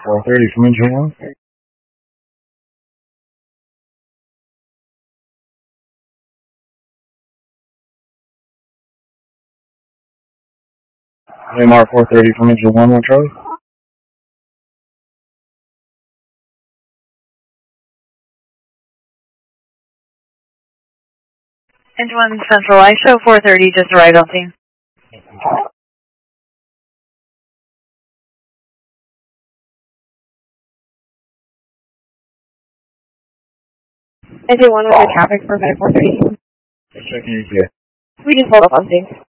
430 from engine 1. AMR 430 from engine 1 Charlie. Engine 1 Central, I show 430 just arrived on scene. Engine 1 with the traffic for 430. Checking ETA. We just hold up on scene.